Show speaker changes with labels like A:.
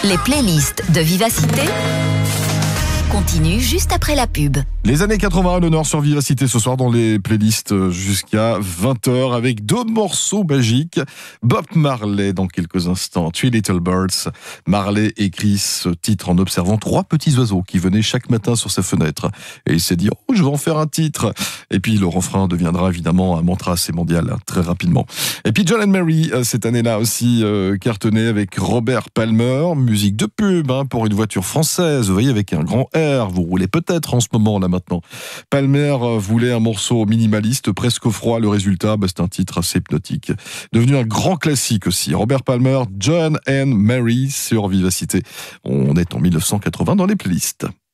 A: Les playlists de Vivacité continuent juste après la pub.
B: Les années 80 à l'honneur sur Vivacité ce soir dans les playlists jusqu'à 20h avec deux morceaux magiques. Bob Marley dans quelques instants, Three Little Birds. Marley écrit ce titre en observant trois petits oiseaux qui venaient chaque matin sur sa fenêtre. Et il s'est dit, oh, je vais en faire un titre. Et puis le refrain deviendra évidemment un mantra assez mondial très rapidement. Et puis John and Mary, cette année-là aussi cartonné avec Robert Palmer. Musique de pub pour une voiture française, vous voyez, avec un grand R. Vous roulez peut-être en ce moment là maintenant. Palmer voulait un morceau minimaliste, presque froid. Le résultat, c'est un titre assez hypnotique. Devenu un grand classique aussi. Robert Palmer, John and Mary sur Vivacité. On est en 1980 dans les playlists.